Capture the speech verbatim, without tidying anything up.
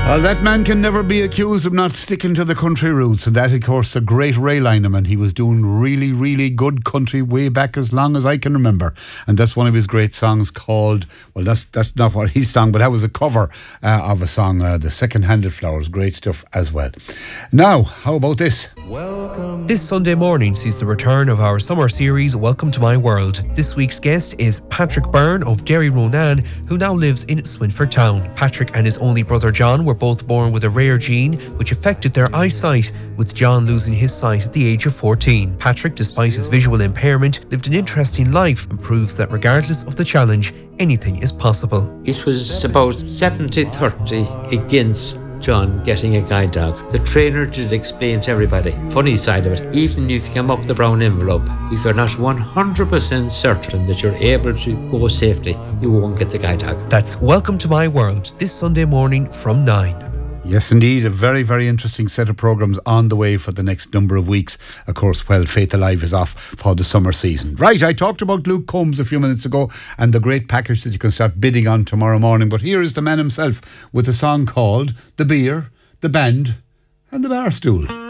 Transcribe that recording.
Well, that man can never be accused of not sticking to the country roots, and that, of course, the great Ray Lineman. He was doing really, really good country way back as long as I can remember, and that's one of his great songs called, well, that's that's not what he sang, but that was a cover uh, of a song, uh, The Second-Handed Flowers. Great stuff as well. Now, how about this? Welcome. This Sunday morning sees the return of our summer series, Welcome to My World. This week's guest is Patrick Byrne of Derry Ronan, who now lives in Swinford Town. Patrick and his only brother John were both born with a rare gene which affected their eyesight, with John losing his sight at the age of fourteen. Patrick, despite his visual impairment, lived an interesting life and proves that regardless of the challenge, anything is possible. It was about seventy thirty against John getting a guide dog. The trainer did explain to everybody, funny side of it, even if you come up the brown envelope, if you're not one hundred percent certain that you're able to go safely, you won't get the guide dog. That's Welcome to My World, this Sunday morning from nine. Yes, indeed. A very, very interesting set of programmes on the way for the next number of weeks. Of course, well, Faith Alive is off for the summer season. Right, I talked about Luke Combs a few minutes ago and the great package that you can start bidding on tomorrow morning. But here is the man himself with a song called The Beer, The Band and The Bar Stool.